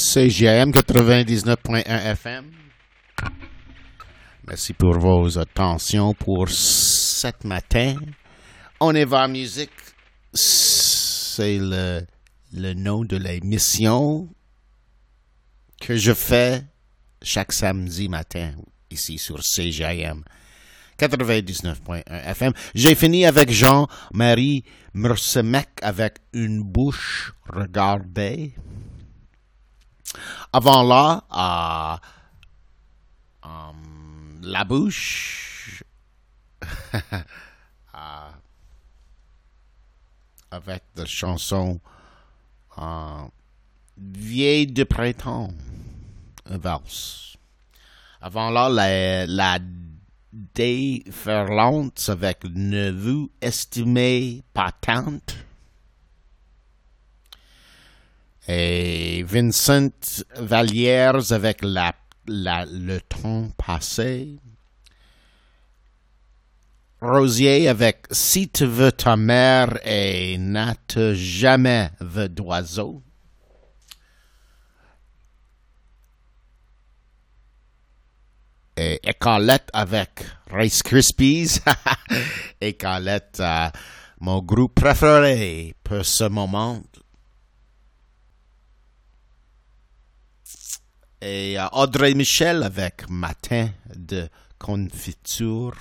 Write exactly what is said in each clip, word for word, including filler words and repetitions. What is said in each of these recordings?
C J M quatre-vingt-dix-neuf point un F M. Merci pour vos attentions pour cet matin. On est vers musique. C'est le, le nom de l'émission que je fais chaque samedi matin ici sur C J M quatre-vingt-dix-neuf point un F M. J'ai fini avec Jean-Marie Mersemec avec Une bouche regardée. Avant là, euh, um, La bouche euh, avec la chanson euh, Vieille de printemps, un valse. Avant là, la, la déferlante avec Ne vous estimez pas tante. Et Vincent Vallières avec la, la, Le temps passé. Rosier avec Si tu veux ta mère et N'ate jamais vu d'oiseau. Et Écarlette avec Rice Krispies. Écarlette, euh, mon groupe préféré pour ce moment. Et euh, Audrey Michel avec Matin de confiture.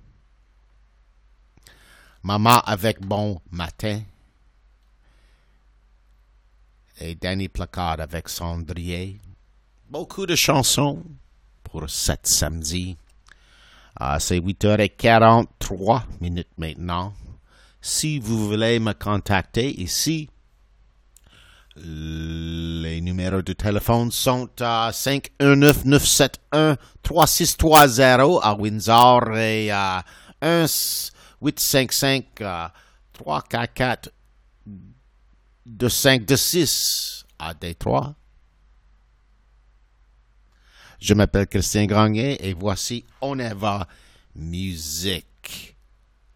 Maman avec Bon matin. Et Danny Placard avec Cendrier. Beaucoup de chansons pour cet samedi. Uh, c'est huit heures quarante-trois minutes maintenant. Si vous voulez me contacter ici, les numéros de téléphone sont à cinq un neuf neuf sept un trois six trois zéro à Windsor et à un huit cinq cinq trois quatre quatre deux cinq deux six à Détroit. Je m'appelle Christian Grenier et voici On est va musique.